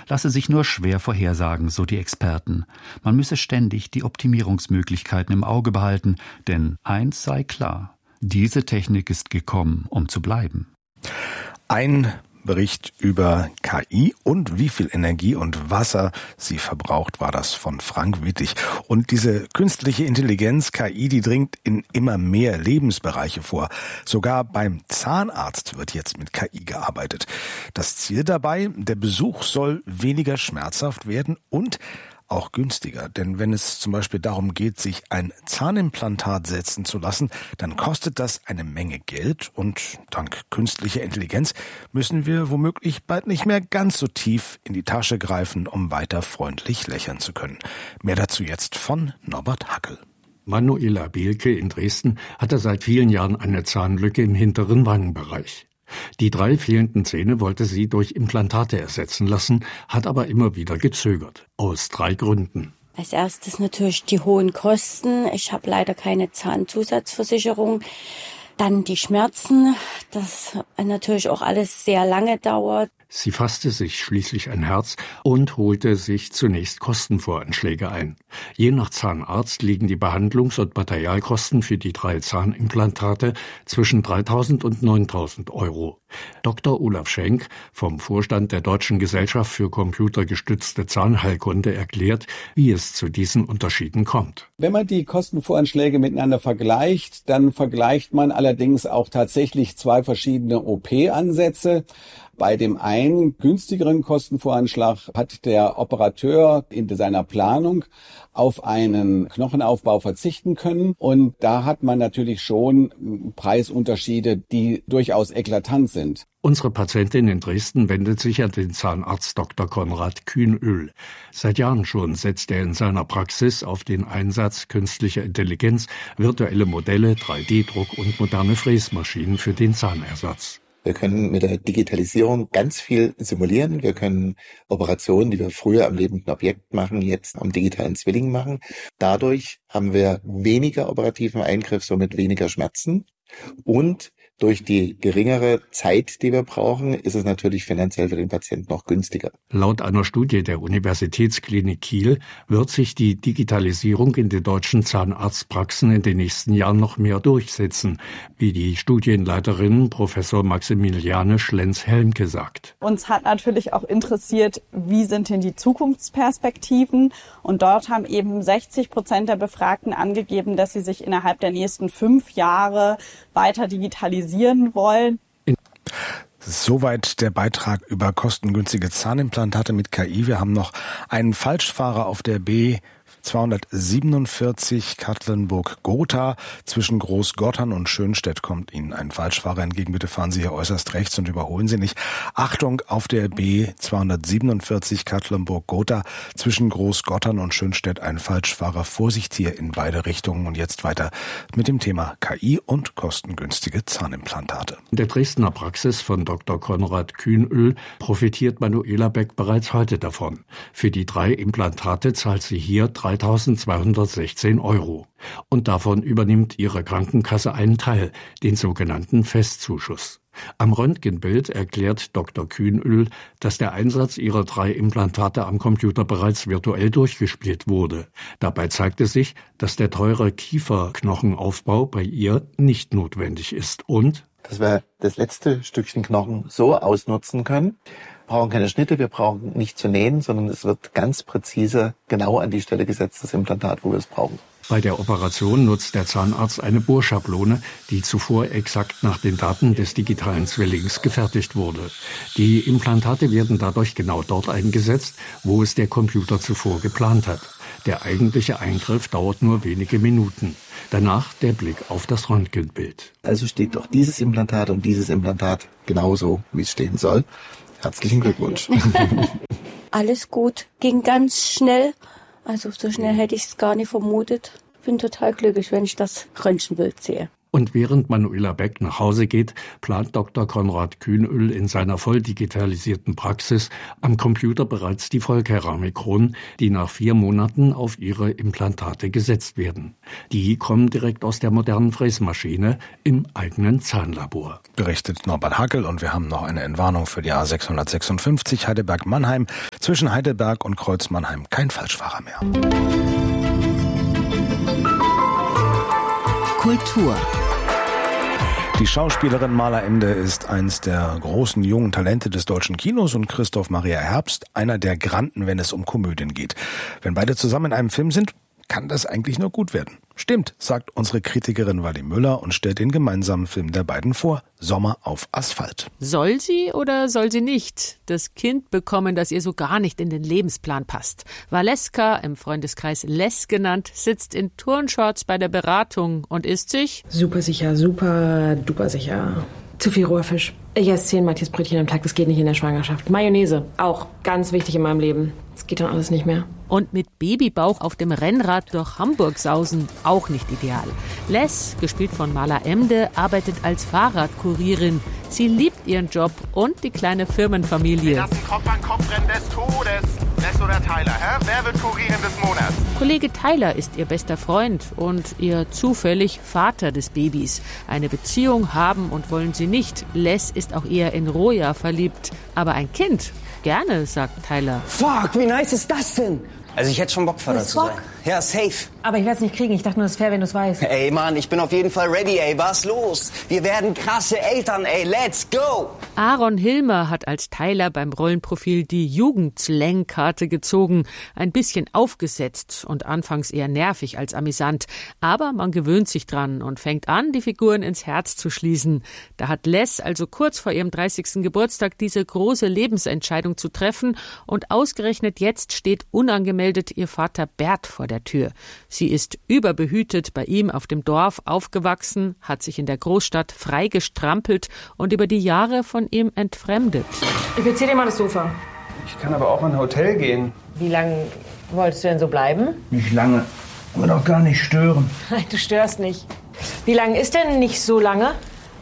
lasse sich nur schwer vorhersagen, so die Experten. Man müsse ständig die Optimierungsmöglichkeiten im Auge behalten, denn eins sei klar: Diese Technik ist gekommen, um zu bleiben. Ein Bericht über KI und wie viel Energie und Wasser sie verbraucht, war das von Frank Wittig. Und diese künstliche Intelligenz, KI, die dringt in immer mehr Lebensbereiche vor. Sogar beim Zahnarzt wird jetzt mit KI gearbeitet. Das Ziel dabei: Der Besuch soll weniger schmerzhaft werden und auch günstiger. Denn wenn es zum Beispiel darum geht, sich ein Zahnimplantat setzen zu lassen, dann kostet das eine Menge Geld und dank künstlicher Intelligenz müssen wir womöglich bald nicht mehr ganz so tief in die Tasche greifen, um weiter freundlich lächeln zu können. Mehr dazu jetzt von Norbert Hackel. Manuela Behlke in Dresden hatte seit vielen Jahren eine Zahnlücke im hinteren Wangenbereich. Die 3 fehlenden Zähne wollte sie durch Implantate ersetzen lassen, hat aber immer wieder gezögert. Aus 3 Gründen. Als erstes natürlich die hohen Kosten. Ich habe leider keine Zahnzusatzversicherung. Dann die Schmerzen, das natürlich auch alles sehr lange dauert. Sie fasste sich schließlich ein Herz und holte sich zunächst Kostenvoranschläge ein. Je nach Zahnarzt liegen die Behandlungs- und Materialkosten für die 3 Zahnimplantate zwischen 3.000 und 9.000 Euro. Dr. Olaf Schenk vom Vorstand der Deutschen Gesellschaft für computergestützte Zahnheilkunde erklärt, wie es zu diesen Unterschieden kommt. Wenn man die Kostenvoranschläge miteinander vergleicht, dann vergleicht man allerdings auch tatsächlich 2 verschiedene OP-Ansätze. Bei dem einen günstigeren Kostenvoranschlag hat der Operateur in seiner Planung auf einen Knochenaufbau verzichten können. Und da hat man natürlich schon Preisunterschiede, die durchaus eklatant sind. Unsere Patientin in Dresden wendet sich an den Zahnarzt Dr. Konrad Kühnöhl. Seit Jahren schon setzt er in seiner Praxis auf den Einsatz künstlicher Intelligenz, virtuelle Modelle, 3D-Druck und moderne Fräsmaschinen für den Zahnersatz. Wir können mit der Digitalisierung ganz viel simulieren. Wir können Operationen, die wir früher am lebenden Objekt machen, jetzt am digitalen Zwilling machen. Dadurch haben wir weniger operativen Eingriff, somit weniger Schmerzen. Und durch die geringere Zeit, die wir brauchen, ist es natürlich finanziell für den Patienten noch günstiger. Laut einer Studie der Universitätsklinik Kiel wird sich die Digitalisierung in den deutschen Zahnarztpraxen in den nächsten Jahren noch mehr durchsetzen, wie die Studienleiterin Professor Maximiliane Schlenz-Helmke sagt. Uns hat natürlich auch interessiert, wie sind denn die Zukunftsperspektiven? Und dort haben eben 60% der Befragten angegeben, dass sie sich innerhalb der nächsten 5 Jahre weiter digitalisieren wollen. Soweit der Beitrag über kostengünstige Zahnimplantate mit KI. Wir haben noch einen Falschfahrer auf der B247 Katlenburg-Gotha. Zwischen Großgottern und Schönstedt kommt Ihnen ein Falschfahrer entgegen. Bitte fahren Sie hier äußerst rechts und überholen Sie nicht. Achtung, auf der B247 Katlenburg-Gotha zwischen Großgottern und Schönstedt ein Falschfahrer. Vorsicht hier in beide Richtungen. Und jetzt weiter mit dem Thema KI und kostengünstige Zahnimplantate. In der Dresdner Praxis von Dr. Konrad Kühnöhl profitiert Manuela Beck bereits heute davon. Für die 3 Implantate zahlt sie hier 3.216 Euro. Und davon übernimmt ihre Krankenkasse einen Teil, den sogenannten Festzuschuss. Am Röntgenbild erklärt Dr. Kühnöhl, dass der Einsatz ihrer 3 Implantate am Computer bereits virtuell durchgespielt wurde. Dabei zeigte sich, dass der teure Kieferknochenaufbau bei ihr nicht notwendig ist und dass wir das letzte Stückchen Knochen so ausnutzen können. Wir brauchen keine Schnitte, wir brauchen nicht zu nähen, sondern es wird ganz präzise genau an die Stelle gesetzt, das Implantat, wo wir es brauchen. Bei der Operation nutzt der Zahnarzt eine Bohrschablone, die zuvor exakt nach den Daten des digitalen Zwillings gefertigt wurde. Die Implantate werden dadurch genau dort eingesetzt, wo es der Computer zuvor geplant hat. Der eigentliche Eingriff dauert nur wenige Minuten. Danach der Blick auf das Röntgenbild. Also steht doch dieses Implantat und dieses Implantat genauso, wie es stehen soll. Herzlichen Glückwunsch. Alles gut, ging ganz schnell. Also so schnell hätte ich es gar nicht vermutet. Bin total glücklich, wenn ich das Röntgenbild sehe. Und während Manuela Beck nach Hause geht, plant Dr. Konrad Kühnöhl in seiner voll digitalisierten Praxis am Computer bereits die Vollkeramikronen, die nach 4 Monaten auf ihre Implantate gesetzt werden. Die kommen direkt aus der modernen Fräsmaschine im eigenen Zahnlabor. Berichtet Norbert Hackel, und wir haben noch eine Entwarnung für die A656 Heidelberg-Mannheim. Zwischen Heidelberg und Kreuz-Mannheim kein Falschfahrer mehr. Kultur. Die Schauspielerin Mala Emde ist eins der großen jungen Talente des deutschen Kinos und Christoph Maria Herbst einer der Granden, wenn es um Komödien geht. Wenn beide zusammen in einem Film sind, kann das eigentlich nur gut werden. Stimmt, sagt unsere Kritikerin Wally Müller und stellt den gemeinsamen Film der beiden vor, Sommer auf Asphalt. Soll sie oder soll sie nicht das Kind bekommen, das ihr so gar nicht in den Lebensplan passt? Valeska, im Freundeskreis Les genannt, sitzt in Turnshorts bei der Beratung und isst sich super sicher, super duper sicher. Zu viel roher Fisch. Ich esse 10 Mathias-Brötchen am Tag, das geht nicht in der Schwangerschaft. Mayonnaise, auch ganz wichtig in meinem Leben. Das geht dann alles nicht mehr. Und mit Babybauch auf dem Rennrad durch Hamburg sausen, auch nicht ideal. Les, gespielt von Mala Emde, arbeitet als Fahrradkurierin. Sie liebt ihren Job und die kleine Firmenfamilie. Das ist ein Kopf-an-Kopf-Rennen des Todes. Les oder Tyler, hä? Wer wird Kurierin des Monats? Kollege Tyler ist ihr bester Freund und ihr zufällig Vater des Babys. Eine Beziehung haben und wollen sie nicht. Les ist auch eher in Roja verliebt. Aber ein Kind? Gerne, sagt Tyler. Fuck, wie nice ist das denn? Also ich hätte schon Bock, Vater zu sein. Ja, safe. Aber ich werde es nicht kriegen. Ich dachte nur, es ist fair, wenn du es weißt. Ey, Mann, ich bin auf jeden Fall ready, ey. Was los? Wir werden krasse Eltern, ey. Let's go! Aaron Hilmer hat als Tyler beim Rollenprofil die Jugendslang-Karte gezogen. Ein bisschen aufgesetzt und anfangs eher nervig als amüsant. Aber man gewöhnt sich dran und fängt an, die Figuren ins Herz zu schließen. Da hat Les also kurz vor ihrem 30. Geburtstag diese große Lebensentscheidung zu treffen. Und ausgerechnet jetzt steht unangemeldet ihr Vater Bert vor der Tür. Sie ist überbehütet bei ihm auf dem Dorf aufgewachsen, hat sich in der Großstadt frei gestrampelt und über die Jahre von ihm entfremdet. Ich beziehe dir mal das Sofa. Ich kann aber auch in ein Hotel gehen. Wie lange wolltest du denn so bleiben? Nicht lange. Aber doch gar nicht stören. Nein, du störst nicht. Wie lange ist denn nicht so lange?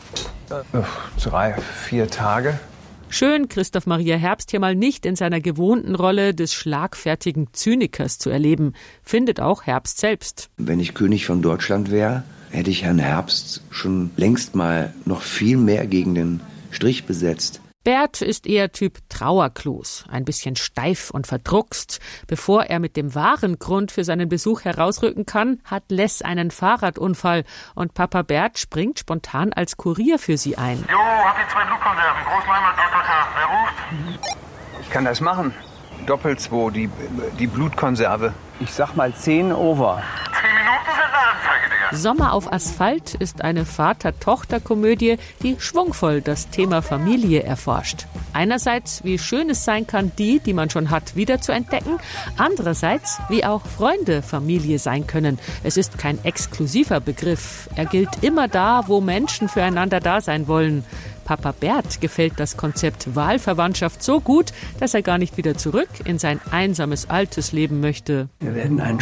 3, 4 Tage. Schön, Christoph Maria Herbst hier mal nicht in seiner gewohnten Rolle des schlagfertigen Zynikers zu erleben, findet auch Herbst selbst. Wenn ich König von Deutschland wäre, hätte ich Herrn Herbst schon längst mal noch viel mehr gegen den Strich besetzt. Bert ist eher Typ Trauerklos, ein bisschen steif und verdruckst. Bevor er mit dem wahren Grund für seinen Besuch herausrücken kann, hat Les einen Fahrradunfall und Papa Bert springt spontan als Kurier für sie ein. Jo, hab hier 2 Blutkonserven. Großmeimer, Dr. Wer ruft? Ich kann das machen. Doppel-2, die Blutkonserve. Ich sag mal 10 over. 10 Minuten sind eine Anzeige, Digga. Sommer auf Asphalt ist eine Vater-Tochter-Komödie, die schwungvoll das Thema Familie erforscht. Einerseits, wie schön es sein kann, die man schon hat, wieder zu entdecken. Andererseits, wie auch Freunde Familie sein können. Es ist kein exklusiver Begriff. Er gilt immer da, wo Menschen füreinander da sein wollen. Papa Bert gefällt das Konzept Wahlverwandtschaft so gut, dass er gar nicht wieder zurück in sein einsames altes Leben möchte. Wir werden ein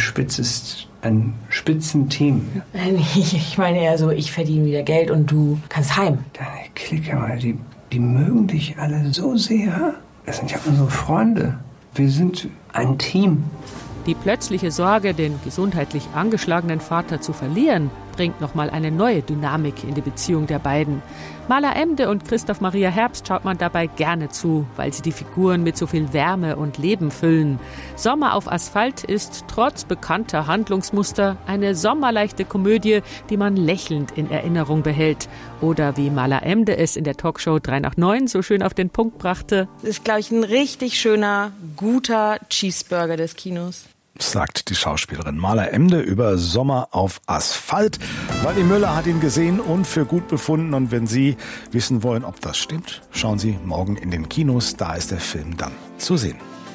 Spitzenteam. Ich meine eher so, ich verdiene wieder Geld und du kannst heim. Deine Clique mal, die mögen dich alle so sehr. Das sind ja unsere Freunde. Wir sind ein Team. Die plötzliche Sorge, den gesundheitlich angeschlagenen Vater zu verlieren, bringt nochmal eine neue Dynamik in die Beziehung der beiden. Mala Emde und Christoph Maria Herbst schaut man dabei gerne zu, weil sie die Figuren mit so viel Wärme und Leben füllen. Sommer auf Asphalt ist trotz bekannter Handlungsmuster eine sommerleichte Komödie, die man lächelnd in Erinnerung behält. Oder wie Mala Emde es in der Talkshow 3 nach 9 so schön auf den Punkt brachte. Das ist, glaube ich, ein richtig schöner, guter Cheeseburger des Kinos. Sagt die Schauspielerin Mala Emde über Sommer auf Asphalt. Wally Müller hat ihn gesehen und für gut befunden. Und wenn Sie wissen wollen, ob das stimmt, schauen Sie morgen in den Kinos. Da ist der Film dann zu sehen.